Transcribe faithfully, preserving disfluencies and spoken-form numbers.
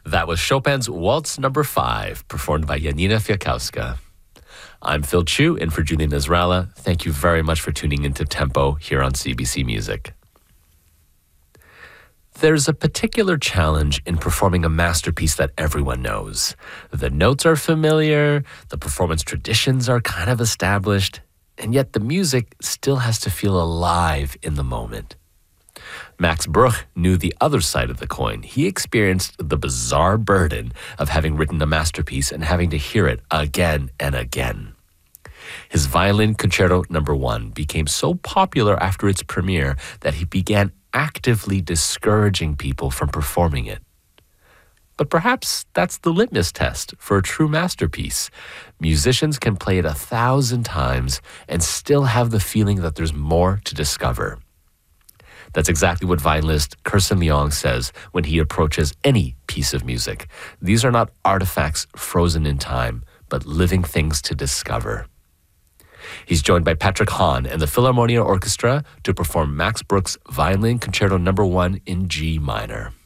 That was Chopin's Waltz Number Five, performed by Janina Fiakowska. I'm Phil Chu, in for Julian Israela. Thank you very much for tuning into Tempo here on C B C Music. There's a particular challenge in performing a masterpiece that everyone knows. The notes are familiar, the performance traditions are kind of established, and yet the music still has to feel alive in the moment. Max Bruch knew the other side of the coin. He experienced the bizarre burden of having written a masterpiece and having to hear it again and again. His Violin Concerto Number One became so popular after its premiere that he began actively discouraging people from performing it. But perhaps that's the litmus test for a true masterpiece. Musicians can play it a thousand times and still have the feeling that there's more to discover. That's exactly what violinist Kirsten Leong says when he approaches any piece of music. These are not artifacts frozen in time, but living things to discover. He's joined by Patrick Hahn and the Philharmonia Orchestra to perform Max Bruch's Violin Concerto Number One in G minor.